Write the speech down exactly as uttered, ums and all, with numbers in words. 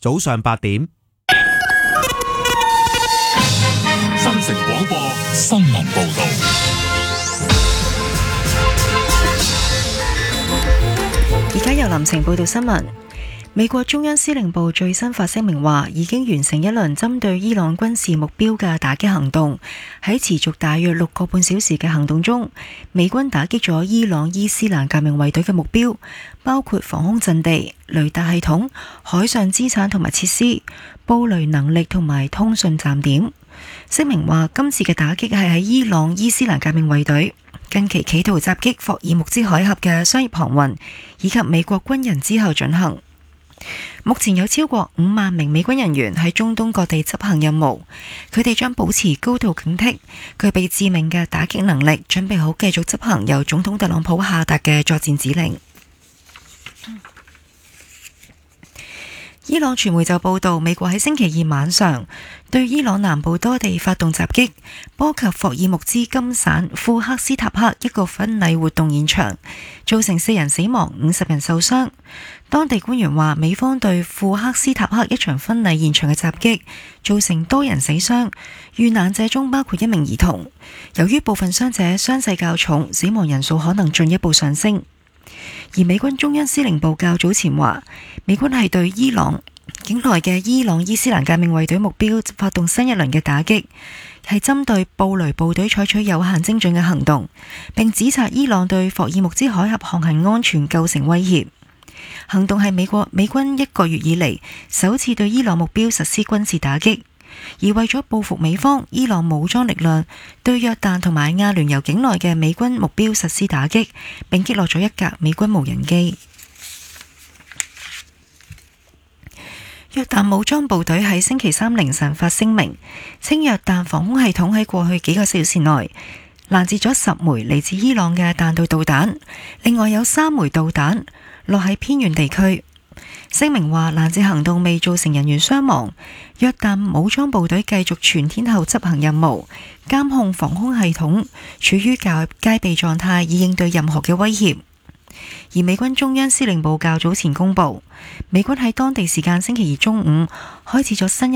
早上八點。 新城廣播新聞報道。 而家由林晴報道新聞。美國中央司令部最新發聲明話，已經完成一輪針對伊朗軍事目標嘅打擊行動。喺持續大約六個半小時嘅行動中，美軍打擊咗伊朗伊斯蘭革命衛隊嘅目標，包括防空陣地、雷達系統、海上資產同埋設施、布雷能力同埋通訊站點。聲明話，今次嘅打擊係喺伊朗伊斯蘭革命衛隊近期企圖襲擊霍爾木茲海峽嘅商業航運以及美國軍人之後進行。目前有超過五萬名美軍人員喺中東各地執行任務，佢哋將保持高度警惕，具備致命嘅打擊能力，準備好繼續執行由總統特朗普下達嘅作戰指令。伊朗傳媒就報道，美國喺星期二晚上對伊朗南部多地發動襲擊，波及霍爾木茲金省庫克斯塔克一個婚禮活動現場，造成四人死亡、五十人受傷。當地官員話，美方對庫克斯塔克一場婚禮現場嘅襲擊造成多人死傷，遇難者中包括一名兒童。由於部分傷者傷勢較重，死亡人數可能進一步上升。而美軍中央司令部較早前話，美軍係對伊朗境內嘅伊朗伊斯蘭革命衛隊目標發動新一輪嘅打擊，係針對布雷部隊採取有限精準嘅行動，並指責伊朗對霍爾木茲海峽航行安全構成威脅。行動係美國美軍一個月以嚟首次對伊朗目標實施軍事打擊。而為咗報復美方，伊朗武裝力量對約旦同埋阿聯酋境內嘅美軍目標實施打擊，並擊落咗一架美軍無人機。約旦武裝部隊喺星期三凌晨發聲明，稱約旦防空系統喺過去幾個小時內攔截咗十枚嚟自伊朗嘅彈道導彈，另外有三枚導彈落喺偏遠地區。聲明話，攔截行動未造成人員傷亡，約旦武裝部隊繼續全天候執行任務，監控防空系統處於較戒備狀態，以應對任何嘅威脅。而美軍中央司令部較早前公布，美軍喺當地時間星期二中午開始咗新一